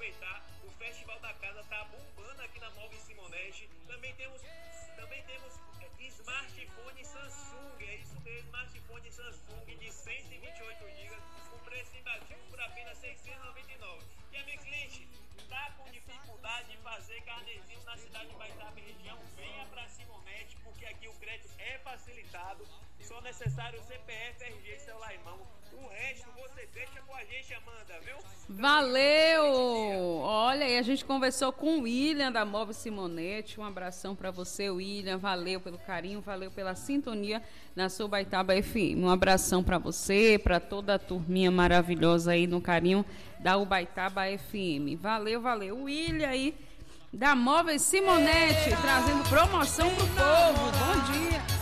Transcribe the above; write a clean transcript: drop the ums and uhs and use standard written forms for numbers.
aproveitar. O Festival da Casa tá bombando aqui na Móveis Simonete. Também temos smartphone Samsung, é isso mesmo, smartphone Samsung de 128 GB com preço imbatível por apenas R$ 699. E a minha cliente tá com dificuldade de fazer carnezinho na cidade de Baitaba e região, venha pra Simonete, porque aqui o crédito é facilitado, só necessário CPF, RG e celular em mão. O resto você deixa com a gente, Amanda, viu? Valeu! Olha, e a gente conversou com o William da Móvel Simonete. Um abração para você, William. Valeu pelo carinho, valeu pela sintonia na sua Baitaba FM. Um abração para você, para toda a turminha maravilhosa aí no carinho da Ubaitaba FM. Valeu, valeu. O William aí da Móvel Simonete, trazendo promoção pro povo. Bom dia!